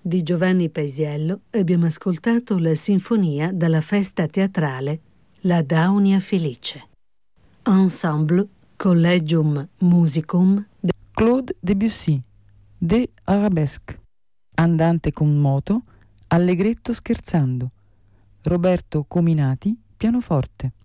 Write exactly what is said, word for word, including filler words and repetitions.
Di Giovanni Paisiello abbiamo ascoltato la sinfonia dalla festa teatrale La Daunia Felice. Ensemble Collegium Musicum de Claude Debussy, De Arabesque, Andante con moto, Allegretto scherzando, Roberto Cominati, pianoforte.